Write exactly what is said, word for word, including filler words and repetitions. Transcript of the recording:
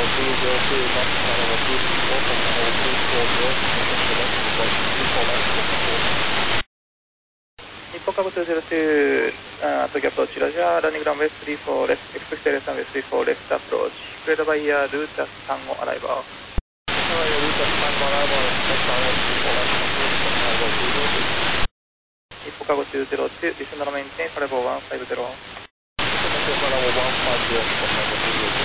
two zero two, left channel level two three four, for channel two four zero, contact left, flight two four nine, contact left. 日本株にゼロに、uh, Tokyo approach, Roger, running runway three four left, expect runway three four left approach, cleared by uh, route Tango arrival. Route Tango arrival, expect runway three four left, contact level two zero two. 日本株にゼロに、descend and maintain, level one five zero. Level one five zero,